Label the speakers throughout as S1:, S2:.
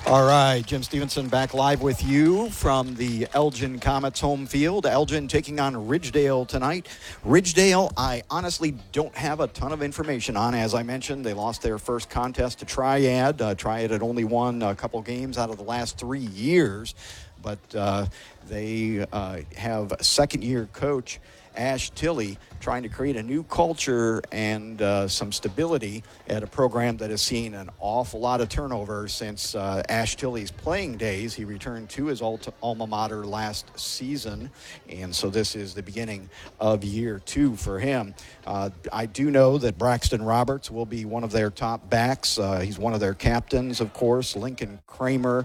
S1: All right, Jim Stevenson back live with you from the Elgin Comets home field. Elgin taking on Ridgedale tonight. Ridgedale, I honestly don't have a ton of information on. As I mentioned, they lost their first contest to Triad. Triad had only won a couple games out of the last 3 years, but they have second-year coach Ash Tilley trying to create a new culture and some stability at a program that has seen an awful lot of turnover since Ash Tilley's playing days. He returned to his alma mater last season, and so this is the beginning of year 2 for him. I do know that Braxton Roberts will be one of their top backs. He's one of their captains, of course. Lincoln Kramer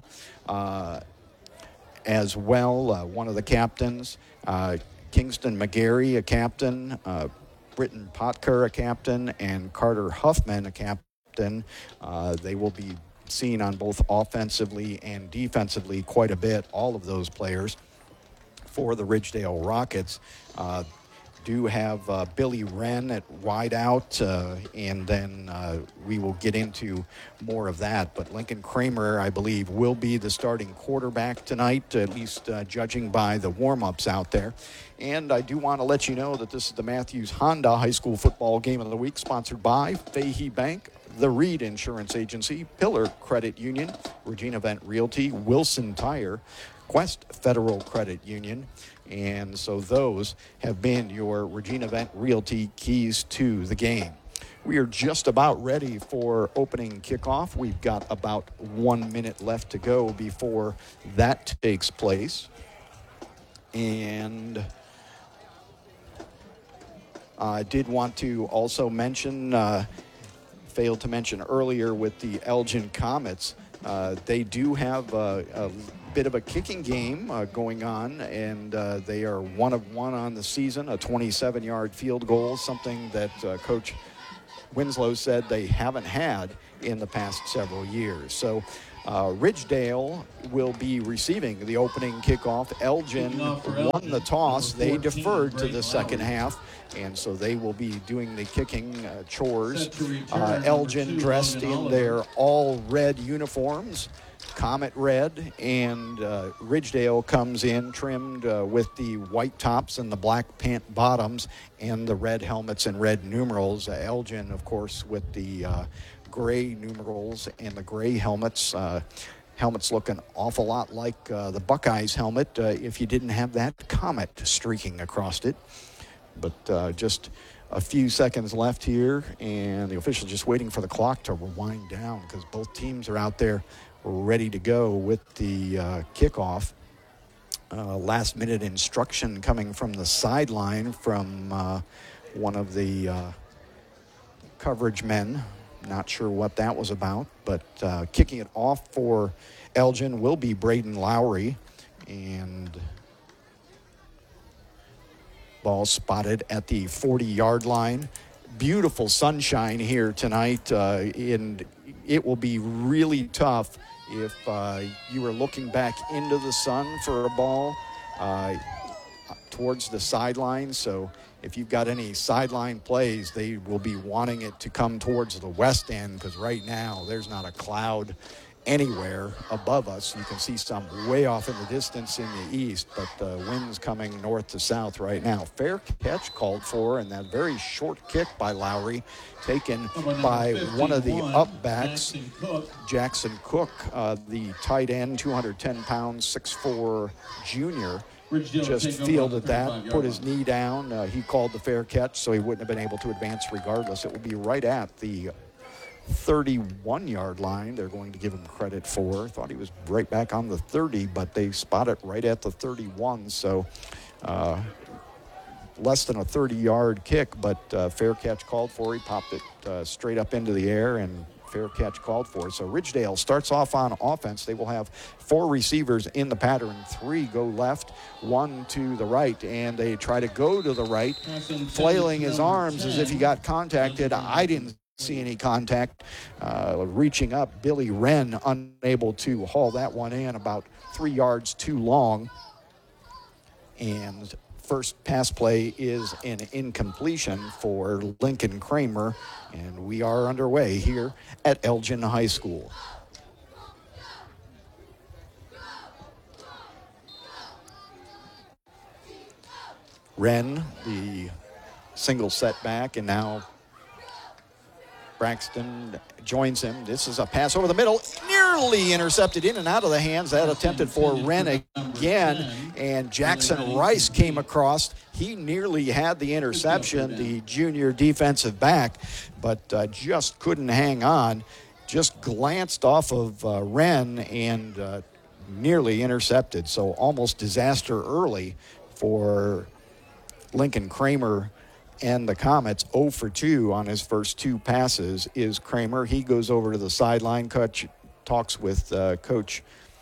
S1: as well, one of the captains. Kingston McGarry, a captain, Britton Potker, a captain, and Carter Huffman, a captain. They will be seen on both offensively and defensively quite a bit, all of those players, for the Ridgedale Rockets. Do have Billy Wren at wideout, and then we will get into more of that. But Lincoln Kramer, I believe, will be the starting quarterback tonight, at least judging by the warm-ups out there. And I do want to let you know that this is the Matthews Honda High School Football Game of the Week, sponsored by Fahey Bank, the Reed Insurance Agency, Pillar Credit Union, Regina Vent Realty, Wilson Tire, Quest Federal Credit Union. And so those have been your Regina Vent Realty keys to the game. We are just about ready for opening kickoff. We've got about 1 minute left to go before that takes place. And I did want to also mention, failed to mention earlier with the Elgin Comets, they do have a bit of a kicking game going on, and they are 1 of 1 on the season, a 27-yard field goal, something that Coach Winslow said they haven't had in the past several years. So Ridgedale will be receiving the opening kickoff. Elgin won the toss. They deferred to the second half, and so they will be doing the kicking chores. Elgin dressed in their all-red uniforms, Comet red, and Ridgedale comes in trimmed with the white tops and the black pant bottoms and the red helmets and red numerals. Elgin, of course, with the gray numerals and the gray helmets. Helmets look an awful lot like the Buckeyes helmet if you didn't have that comet streaking across it. But just a few seconds left here, and the official just waiting for the clock to wind down because both teams are out there ready to go with the kickoff. Last minute instruction coming from the sideline from one of the coverage men. Not sure what that was about, but kicking it off for Elgin will be Braden Lowry, and ball spotted at the 40-yard line. Beautiful sunshine here tonight, and it will be really tough if you were looking back into the sun for a ball towards the sideline. So if you've got any sideline plays, they will be wanting it to come towards the west end because right now there's not a cloud anywhere above us. You can see some way off in the distance in the east, but the wind's coming north to south right now. Fair catch called for, and that very short kick by Lowry taken by one of the upbacks, Jackson Cook, the tight end, 210 pounds, 6'4" junior. Just fielded that, put his knee down. He called the fair catch, so he wouldn't have been able to advance regardless. It will be right at the 31-yard line. They're going to give him credit for. Thought he was right back on the 30, but they spot it right at the 31. So less than a 30-yard kick, but fair catch called for. He popped it straight up into the air, and fair catch called for. So Ridgedale starts off on offense. They will have 4 receivers in the pattern. 3 go left, 1 to the right, and they try to go to the right, flailing his arms as if he got contacted. I didn't see any contact. Reaching up, Billy Wren unable to haul that one in, about 3 yards too long. And first pass play is an incompletion for Lincoln Kramer, and we are underway here at Elgin High School. Wren, the single setback, and now Braxton joins him. This is a pass over the middle, nearly intercepted in and out of the hands. That attempted for Wren again, and Jackson Rice came across. He nearly had the interception, the junior defensive back, but just couldn't hang on. Just glanced off of Wren and nearly intercepted. So almost disaster early for Lincoln Kramer and the Comets. 0 for 2 on his first 2 passes is Kramer. He goes over to the sideline, talks with Coach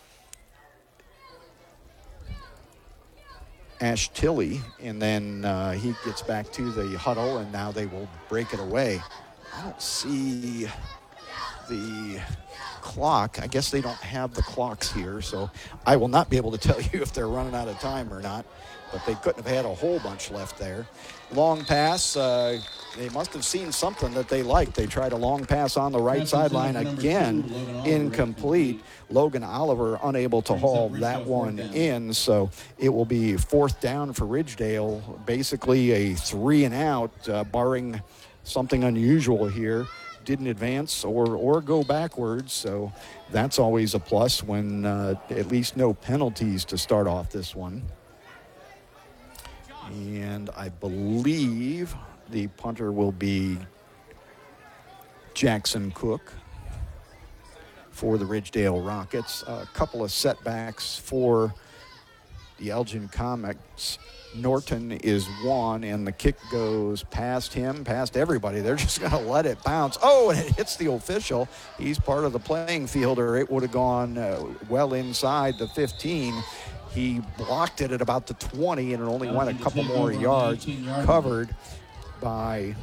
S1: Ash Tilley, and then he gets back to the huddle, and now they will break it away. I don't see the clock. I guess they don't have the clocks here, so I will not be able to tell you if they're running out of time or not, but they couldn't have had a whole bunch left there. Long pass. They must have seen something that they liked. They tried a long pass on the right sideline again, incomplete. Logan Oliver unable to haul that one in, so it will be 4th down for Ridgedale. Basically a 3 and out, barring something unusual here. Didn't advance or go backwards, so that's always a plus when at least no penalties to start off this one. And I believe the punter will be Jackson Cook for the Ridgedale Rockets. A couple of setbacks for the Elgin Comets. Norton is one, and the kick goes past him, past everybody. They're just going to let it bounce. Oh, and it hits the official. He's part of the playing field, or it would have gone well inside the 15. He blocked it at about the 20, and it only went a couple more yards. Covered by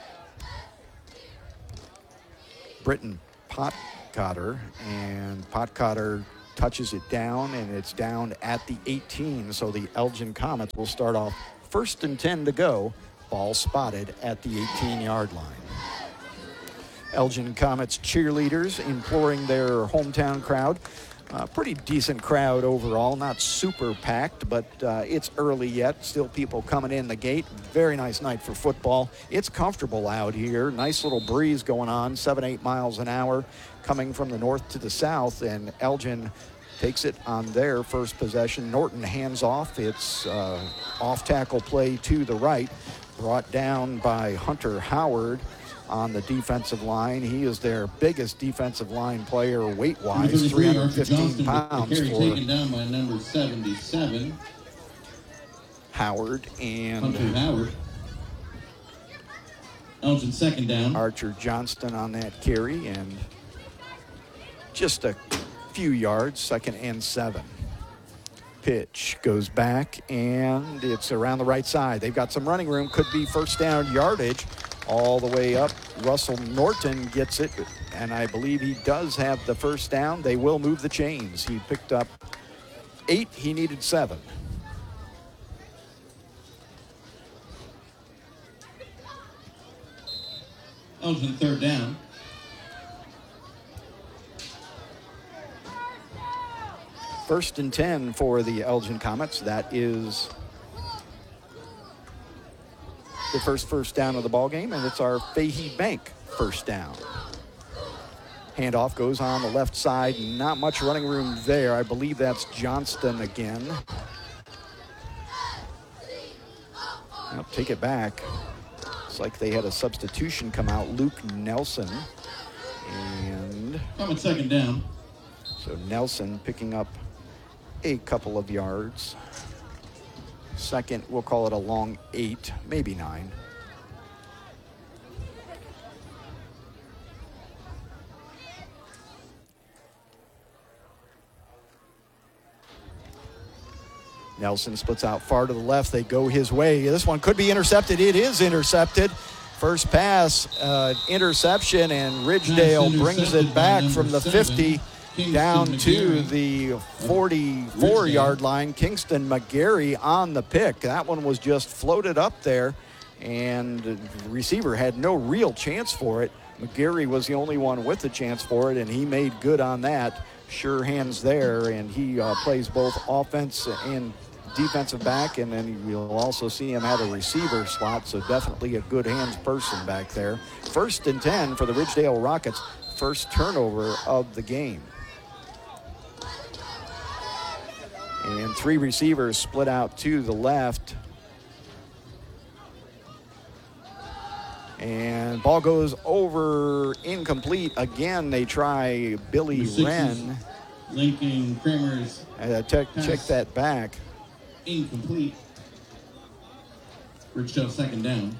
S1: Britton Potcotter, and Potcotter touches it down, and it's down at the 18. So the Elgin Comets will start off 1st and 10 to go. Ball spotted at the 18-yard line. Elgin Comets cheerleaders imploring their hometown crowd. Pretty decent crowd overall, not super packed, but it's early yet. Still people coming in the gate. Very nice night for football. It's comfortable out here. Nice little breeze going on, 7-8 miles an hour coming from the north to the south, and Elgin takes it on their first possession. Norton hands off. It's off-tackle play to the right, brought down by Hunter Howard on the defensive line. He is their biggest defensive line player weight-wise, 315 pounds for
S2: taken down by number 77.
S1: Howard, and
S2: Hunter Howard. Elgin 2nd down.
S1: Archer Johnston on that carry, and just a few yards, 2nd and 7. Pitch goes back, and it's around the right side. They've got some running room. Could be 1st down yardage. All the way up, Russell Norton gets it, and I believe he does have the 1st down. They will move the chains. He picked up 8. He needed 7.
S2: Elgin 3rd down.
S1: First and 10 for the Elgin Comets. That is the first down of the ball game, and it's our Fahey Bank 1st down. Handoff goes on the left side. Not much running room there. I believe that's Johnston again. Well, take it back. It's like they had a substitution come out. Luke Nelson. And
S2: Coming 2nd down.
S1: so Nelson picking up a couple of yards. 2nd, we'll call it a long 8, maybe 9. Nelson splits out far to the left. They go his way. This one could be intercepted. It is intercepted. First pass, interception, and Ridgedale brings it back from the 50 down to the 44-yard line. Kingston McGarry on the pick. That one was just floated up there, and the receiver had no real chance for it. McGarry was the only one with a chance for it, and he made good on that. Sure hands there, and he plays both offense and defensive back, and then you'll also see him at a receiver slot, so definitely a good hands person back there. 1st and 10 for the Ridgedale Rockets, first turnover of the game. And 3 receivers split out to the left. And ball goes over, incomplete. Again, they try Billy Wren.
S2: Lincoln Kramer's
S1: Check that back.
S2: Incomplete. Ridgedale 2nd down.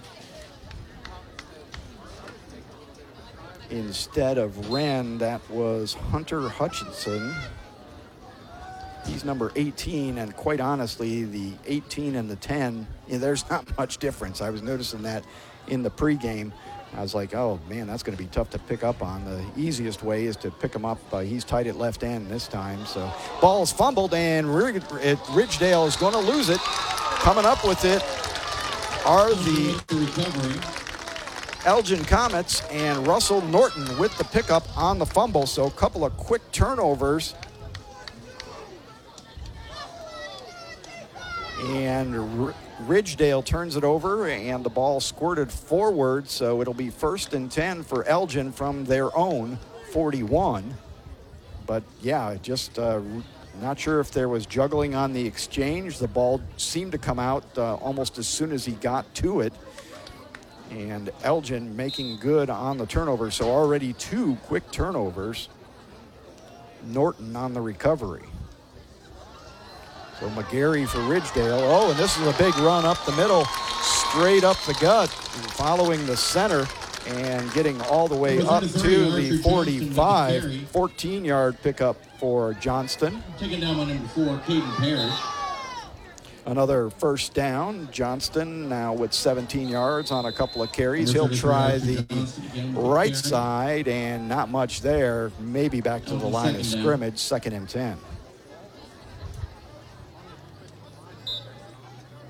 S1: Instead of Wren, that was Hunter Hutchinson. He's number 18, and quite honestly, the 18 and the 10, there's not much difference. I was noticing that in the pregame. I was like, oh, man, that's going to be tough to pick up on. The easiest way is to pick him up. He's tight at left end this time. So ball's fumbled, and Ridgedale is going to lose it. Coming up with it are the Elgin Comets, and Russell Norton with the pickup on the fumble. So a couple of quick turnovers. And Ridgedale turns it over, and the ball squirted forward, so it'll be 1st and 10 for Elgin from their own 41. But, yeah, just not sure if there was juggling on the exchange. The ball seemed to come out almost as soon as he got to it. And Elgin making good on the turnover, so already 2 quick turnovers. Norton on the recovery. So McGarry for Ridgedale. Oh, and this is a big run up the middle, straight up the gut, following the center and getting all the way up to the 45. 14-yard pickup for Johnston.
S2: Taken down by number 4, Caden Parrish.
S1: Another first down. Johnston now with 17 yards on a couple of carries. He'll try the right side, and not much there. Maybe back to the line of scrimmage, 2nd and 10.